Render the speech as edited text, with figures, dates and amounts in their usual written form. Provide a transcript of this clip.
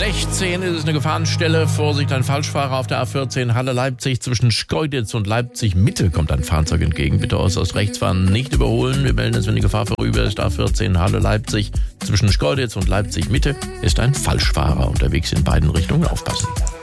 A16 ist es eine Gefahrenstelle. Vorsicht, ein Falschfahrer auf der A14 Halle-Leipzig. Zwischen Schkeuditz und Leipzig-Mitte kommt ein Fahrzeug entgegen. Bitte aus rechts fahren, nicht überholen. Wir melden es, wenn die Gefahr vorüber ist. A14 Halle-Leipzig. Zwischen Schkeuditz und Leipzig-Mitte ist ein Falschfahrer unterwegs in beiden Richtungen. Aufpassen.